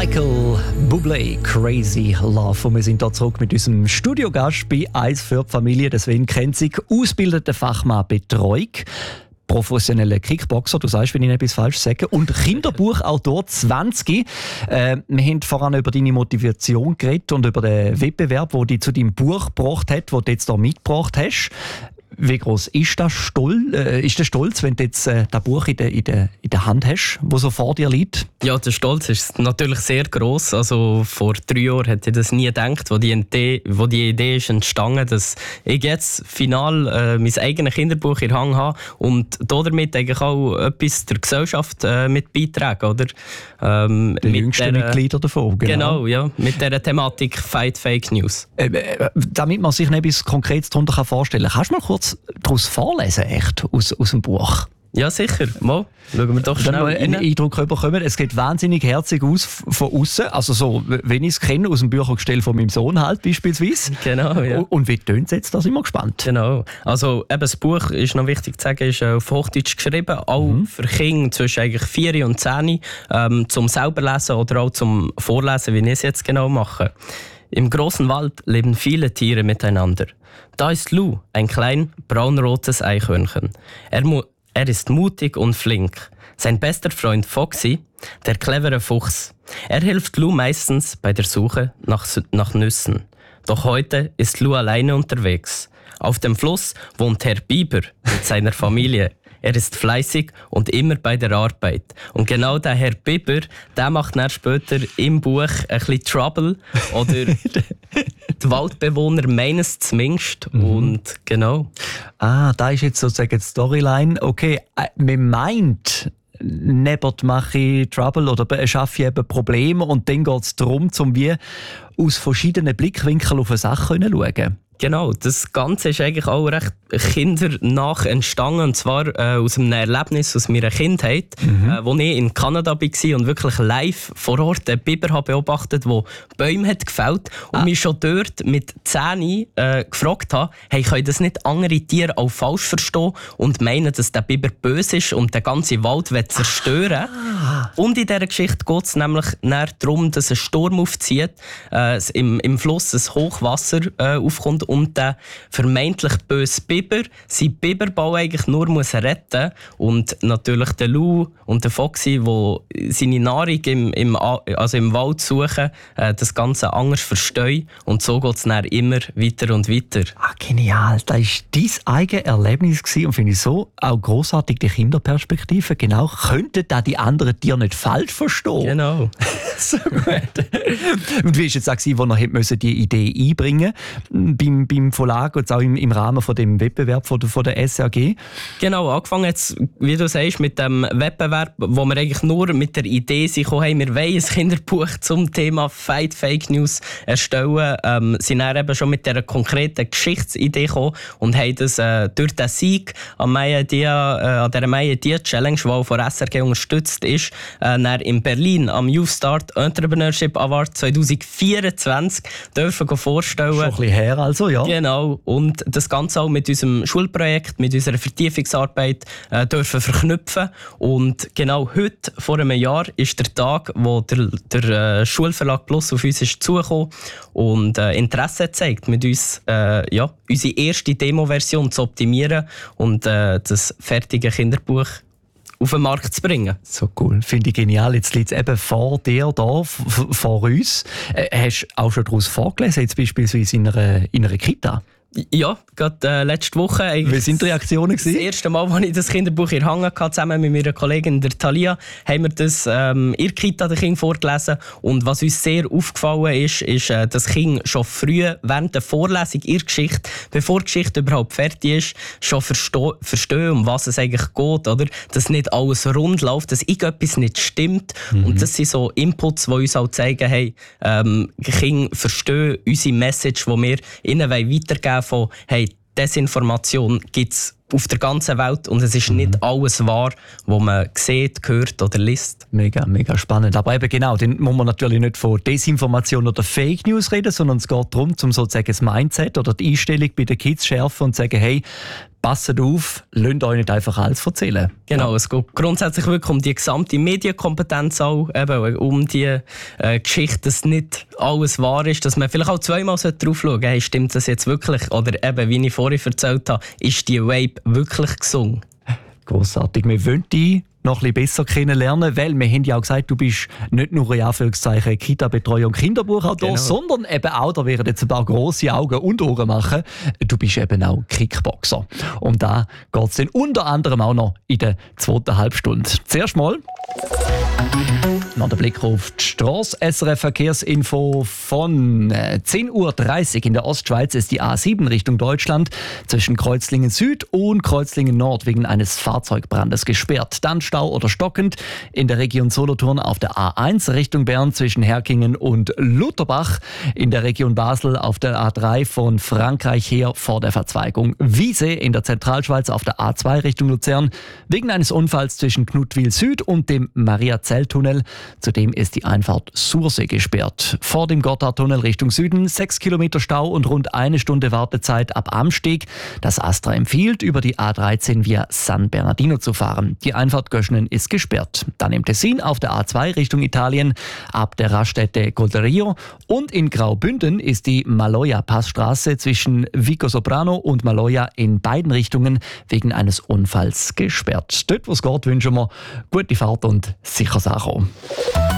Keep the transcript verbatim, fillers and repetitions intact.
Michael Bublé, Crazy Love. Und wir sind hier zurück mit unserem Studiogast bei «Eins für die Familie». Deswegen kennt sich ausgebildeter Fachmann Betreuung, professioneller Kickboxer, du sagst, wenn ich etwas falsch sage, und Kinderbuchautor zwanzig. Äh, wir haben voran über deine Motivation geredet und über den Wettbewerb, der dich zu deinem Buch gebracht hat, den du jetzt hier mitgebracht hast. Wie groß ist das Stolz, äh, ist der Stolz, wenn du jetzt äh, das Buch in der, in, der, in der Hand hast, das so vor dir liegt? Ja, der Stolz ist natürlich sehr gross. Also vor drei Jahren hätte ich das nie gedacht, wo die Idee, wo die Idee ist entstanden, dass ich jetzt final äh, mein eigenes Kinderbuch in der Hand habe und damit eigentlich auch etwas der Gesellschaft äh, mit beitragen, oder? Ähm, die jüngsten der, Mitglieder davon. Genau. genau, ja, mit dieser Thematik Fight Fake News. Äh, äh, damit man sich etwas Konkretes darunter vorstellen kann, kannst du mal kurz daraus vorlesen, echt, aus, aus dem Buch? Ja, sicher. Mal, schauen wir doch schnell rein. Einen Eindruck bekommen. Es geht wahnsinnig herzig aus von außen. Also so, wenn ich es kenne, aus dem Büchergestell von meinem Sohn halt beispielsweise. Genau, ja. Und wie tönt es jetzt? Da sind wir gespannt. Genau. Also eben das Buch, ist noch wichtig zu sagen, ist auf Hochdeutsch geschrieben, auch mhm. für Kinder zwischen eigentlich vier und zehn, ähm, zum selber lesen oder auch zum Vorlesen, wie ich es jetzt genau mache. Im großen Wald leben viele Tiere miteinander. Da ist Lou, ein klein braunrotes Eichhörnchen. Er, mu- er ist mutig und flink. Sein bester Freund Foxy, der clevere Fuchs. Er hilft Lou meistens bei der Suche nach, nach Nüssen. Doch heute ist Lou alleine unterwegs. Auf dem Fluss wohnt Herr Biber mit seiner Familie. Er ist fleißig und immer bei der Arbeit. Und genau der Herr Biber, der macht dann später im Buch ein bisschen Trouble. Oder die Waldbewohner meinen es zumindest. Mhm. Und genau. Ah, da ist jetzt sozusagen die Storyline. Okay, äh, man meint, nebert mache ich Trouble oder schaffe ich eben Probleme. Und dann geht es darum, um wie aus verschiedenen Blickwinkeln auf eine Sache zu schauen. Genau, das Ganze ist eigentlich auch recht kindernach entstanden, und zwar äh, aus einem Erlebnis aus meiner Kindheit, mhm. äh, wo ich in Kanada war und wirklich live vor Ort einen Biber habe beobachtet, der Bäume hat gefällt und ah. mich schon dort mit Zähnen äh, gefragt habe, hey, können das nicht andere Tiere auch falsch verstehen und meinen, dass der Biber böse ist und den ganzen Wald zerstören will. Ah. Und in dieser Geschichte geht es nämlich darum, dass ein Sturm aufzieht, äh, im, im Fluss ein Hochwasser äh, aufkommt und der vermeintlich böse Biber sein Biberbau eigentlich nur muss retten und natürlich der Lou und der Foxy, die seine Nahrung im, im, also im Wald suchen, äh, das Ganze anders verstehen, und so geht es dann immer weiter und weiter. Ah, genial, das war dein eigenes Erlebnis gewesen und finde ich so auch grossartig, die Kinderperspektive. Genau, könnten da die anderen Tiere nicht falsch verstehen? Genau. So gut. Und wie war es jetzt auch, wo er die Idee einbringen musste? Beim, beim Verlag und auch im, im Rahmen von dem Wettbewerb von der, von der S R G? Genau, angefangen jetzt, wie du sagst, mit dem Wettbewerb, wo wir eigentlich nur mit der Idee sind, hey, wir wollen ein Kinderbuch zum Thema Fight Fake News erstellen, ähm, sind dann eben schon mit dieser konkreten Geschichtsidee gekommen und haben das äh, durch den Sieg an, Dia, äh, an dieser Maya Dia Challenge, die auch von S R G unterstützt ist, äh, dann in Berlin am Youth Start Entrepreneurship Award zwanzig vierundzwanzig dürfen vorstellen. Schon ein bisschen her also, ja. Genau, und das Ganze auch mit unserem Schulprojekt, mit unserer Vertiefungsarbeit äh, dürfen verknüpfen. Und genau heute, vor einem Jahr, ist der Tag, wo der, der äh, Schulverlag Plus auf uns ist zugekommen und äh, Interesse zeigt, mit uns äh, ja, unsere erste Demo-Version zu optimieren und äh, das fertige Kinderbuch auf den Markt zu bringen. So cool, finde ich genial. Jetzt liegt es eben vor dir, da, f- vor uns. Äh, hast du auch schon daraus vorgelesen, jetzt beispielsweise in einer, in einer Kita? Ja, gerade äh, letzte Woche. Wie sind die Reaktionen gewesen? Das erste Mal, als ich das Kinderbuch in der Hand hatte, zusammen mit meiner Kollegin der Thalia, haben wir das ähm, in der Kita den Kindern vorgelesen. Und was uns sehr aufgefallen ist, ist, äh, dass Kinder schon früh während der Vorlesung ihrer Geschichte, bevor die Geschichte überhaupt fertig ist, schon versto- verstehen, um was es eigentlich geht. Oder? Dass nicht alles rund läuft, dass irgendetwas nicht stimmt. Mhm. Und das sind so Inputs, die uns auch zeigen, hey, ähm, Kinder verstehen unsere Message, die wir ihnen weitergeben wollen, von hey, Desinformation gibt es auf der ganzen Welt und es ist mhm. nicht alles wahr, was man sieht, hört oder liest. Mega, mega spannend. Aber eben genau, dann muss man natürlich nicht von Desinformation oder Fake News reden, sondern es geht darum, um sozusagen das Mindset oder die Einstellung bei den Kids schärfen und sagen, hey, passt auf, lasst euch nicht einfach alles erzählen. Genau, es geht grundsätzlich wirklich um die gesamte Medienkompetenz auch, eben um die äh, Geschichte, dass nicht alles wahr ist, dass man vielleicht auch zweimal drauf schauen sollte, hey, stimmt das jetzt wirklich? Oder eben, wie ich vorhin erzählt habe, ist die Vape wirklich gesungen? Grossartig. Wir wollen dich noch ein bisschen besser kennenlernen, weil wir haben ja auch gesagt, du bist nicht nur in Anführungszeichen Kita-Betreuer und Kinderbuchautor, genau. sondern eben auch, da werden jetzt ein paar grosse Augen und Ohren machen, du bist eben auch Kickboxer. Und da geht es dann unter anderem auch noch in der zweiten Halbstunde. Zuerst mal noch der Blick auf die Strasse. S R F-Verkehrsinfo von zehn Uhr dreißig in der Ostschweiz ist die A sieben Richtung Deutschland zwischen Kreuzlingen Süd und Kreuzlingen Nord wegen eines Fahrzeugbrandes gesperrt. Dann Stau oder stockend in der Region Solothurn auf der A eins Richtung Bern zwischen Herkingen und Lutherbach. In der Region Basel auf der A drei von Frankreich her vor der Verzweigung Wiese in der Zentralschweiz auf der A zwei Richtung Luzern wegen eines Unfalls zwischen Knutwil Süd und dem Maria-Zell-Tunnel. Zudem ist die Einfahrt Sursee gesperrt. Vor dem Gotthardtunnel Richtung Süden sechs Kilometer Stau und rund eine Stunde Wartezeit ab Amsteg. Das Astra empfiehlt, über die A dreizehn via San Bernardino zu fahren. Die Einfahrt Göschnen ist gesperrt. Dann im Tessin auf der A zwei Richtung Italien ab der Raststätte Golderio und in Graubünden ist die Maloja-Passstraße zwischen Vicosoprano und Maloja in beiden Richtungen wegen eines Unfalls gesperrt. Dort, wo es geht, wünschen wir gute Fahrt und sicheres Ankommen.